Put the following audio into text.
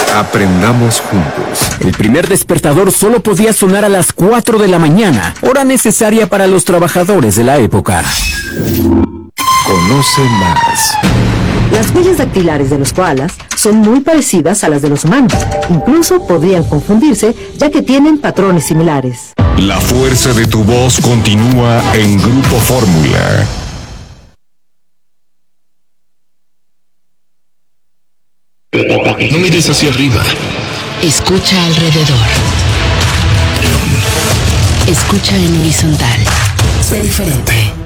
Aprendamos juntos. El primer despertador solo podía sonar a las 4 de la mañana, hora necesaria para los trabajadores de la época. Conoce más. Las huellas dactilares de los koalas son muy parecidas a las de los humanos. Incluso podrían confundirse, ya que tienen patrones similares. La fuerza de tu voz continúa en Grupo Fórmula. No mires hacia arriba. Escucha alrededor. Escucha en horizontal. Sé diferente.